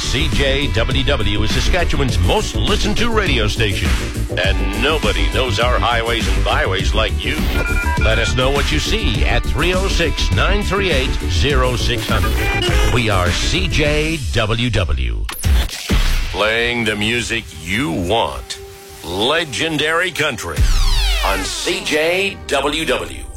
CJWW is Saskatchewan's most listened to radio station. And nobody knows our highways and byways like you. Let us know what you see at 306-938-0600. We are CJWW. Playing the music you want. Legendary Country on CJWW.